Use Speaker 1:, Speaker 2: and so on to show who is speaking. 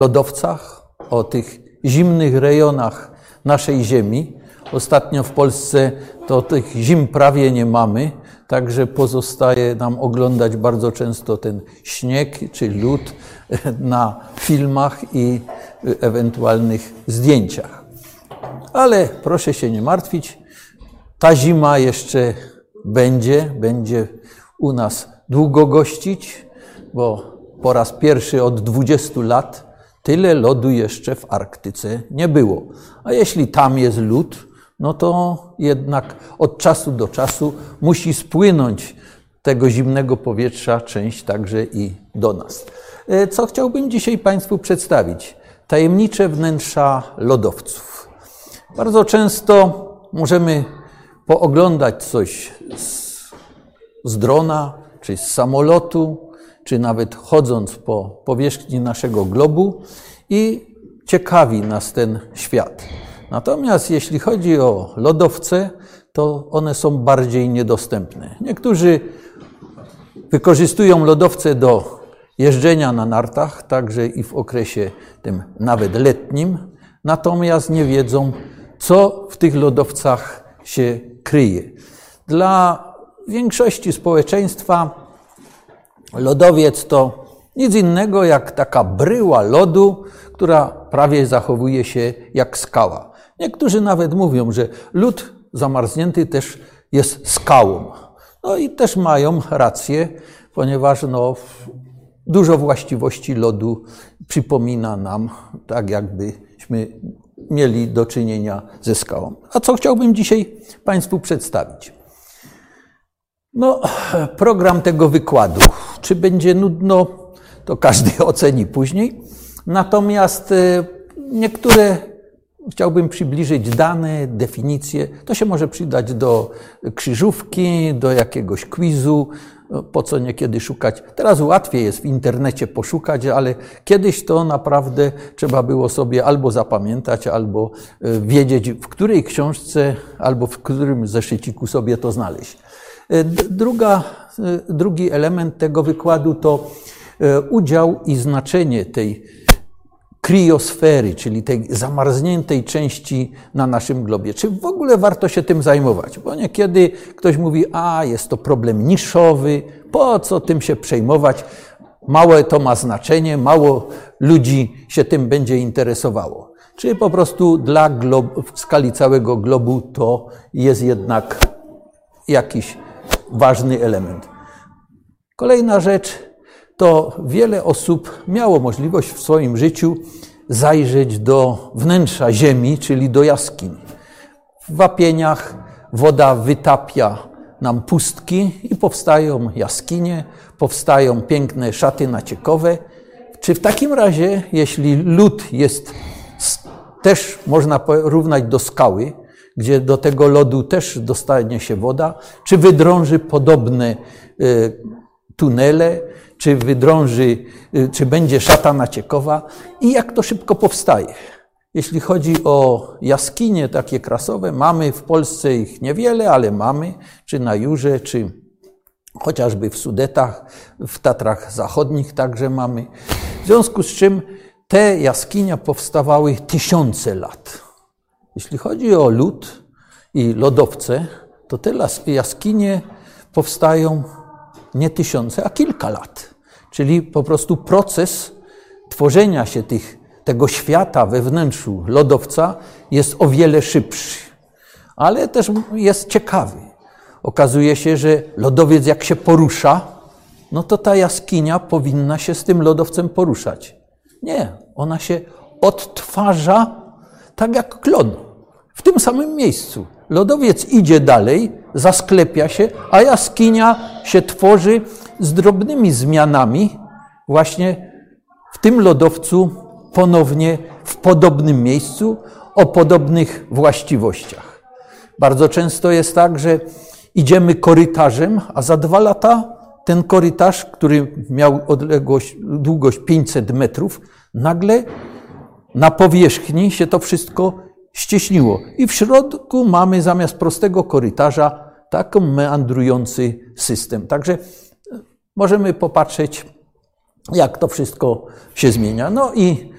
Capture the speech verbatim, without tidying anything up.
Speaker 1: lodowcach, o tych zimnych rejonach naszej ziemi. Ostatnio w Polsce to tych zim prawie nie mamy, także pozostaje nam oglądać bardzo często ten śnieg czy lód na filmach i ewentualnych zdjęciach. Ale proszę się nie martwić, ta zima jeszcze będzie, będzie u nas długo gościć, bo po raz pierwszy od dwudziestu lat tyle lodu jeszcze w Arktyce nie było. A jeśli tam jest lód, no to jednak od czasu do czasu musi spłynąć tego zimnego powietrza część także i do nas. Co chciałbym dzisiaj Państwu przedstawić? Tajemnicze wnętrza lodowców. Bardzo często możemy pooglądać coś z, z drona, czy z samolotu, czy nawet chodząc po powierzchni naszego globu i ciekawi nas ten świat. Natomiast jeśli chodzi o lodowce, to one są bardziej niedostępne. Niektórzy wykorzystują lodowce do jeżdżenia na nartach, także i w okresie tym nawet letnim, natomiast nie wiedzą, co w tych lodowcach się kryje. Dla większości społeczeństwa lodowiec to nic innego jak taka bryła lodu, która prawie zachowuje się jak skała. Niektórzy nawet mówią, że lód zamarznięty też jest skałą. No i też mają rację, ponieważ no, dużo właściwości lodu przypomina nam, tak jakbyśmy mieli do czynienia ze skałą. A co chciałbym dzisiaj Państwu przedstawić? No, program tego wykładu. Czy będzie nudno, to każdy oceni później. Natomiast niektóre chciałbym przybliżyć dane, definicje. To się może przydać do krzyżówki, do jakiegoś quizu, po co niekiedy szukać. Teraz łatwiej jest w internecie poszukać, ale kiedyś to naprawdę trzeba było sobie albo zapamiętać, albo wiedzieć, w której książce, albo w którym zeszyciku sobie to znaleźć. Druga, drugi element tego wykładu to udział i znaczenie tej kriosfery, czyli tej zamarzniętej części na naszym globie. Czy w ogóle warto się tym zajmować? Bo niekiedy ktoś mówi, a jest to problem niszowy, po co tym się przejmować? Małe to ma znaczenie, mało ludzi się tym będzie interesowało. Czy po prostu dla globu, w skali całego globu to jest jednak jakiś ważny element. Kolejna rzecz to wiele osób miało możliwość w swoim życiu zajrzeć do wnętrza ziemi, czyli do jaskiń. W wapieniach woda wytapia nam pustki i powstają jaskinie, powstają piękne szaty naciekowe. Czy w takim razie, jeśli lód jest też można porównać do skały, gdzie do tego lodu też dostanie się woda, czy wydrąży podobne tunele, czy wydrąży, czy będzie szata naciekowa i jak to szybko powstaje. Jeśli chodzi o jaskinie takie krasowe, mamy w Polsce ich niewiele, ale mamy, czy na Jurze, czy chociażby w Sudetach, w Tatrach Zachodnich także mamy. W związku z czym te jaskinie powstawały tysiące lat. Jeśli chodzi o lód i lodowce, to te jaskinie powstają nie tysiące, a kilka lat. Czyli po prostu proces tworzenia się tych, tego świata we wnętrzu lodowca jest o wiele szybszy. Ale też jest ciekawy. Okazuje się, że lodowiec jak się porusza, no to ta jaskinia powinna się z tym lodowcem poruszać. Nie, ona się odtwarza tak jak klon, w tym samym miejscu. Lodowiec idzie dalej, zasklepia się, a jaskinia się tworzy z drobnymi zmianami właśnie w tym lodowcu ponownie w podobnym miejscu o podobnych właściwościach. Bardzo często jest tak, że idziemy korytarzem, a za dwa lata ten korytarz, który miał odległość, długość pięćset metrów, nagle na powierzchni się to wszystko ścieśniło. I w środku mamy zamiast prostego korytarza taką meandrujący system. Także możemy popatrzeć, jak to wszystko się zmienia. No i